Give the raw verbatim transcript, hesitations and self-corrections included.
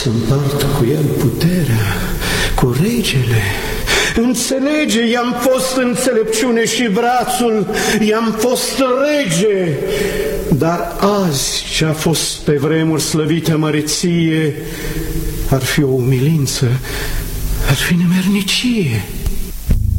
să împartă cu el puterea, cu regele. Înțelege, i-am fost înțelepciune și brațul, i-am fost rege. Dar azi, ce-a fost pe vremuri slăvită măreție, ar fi o umilință, ar fi nemernicie.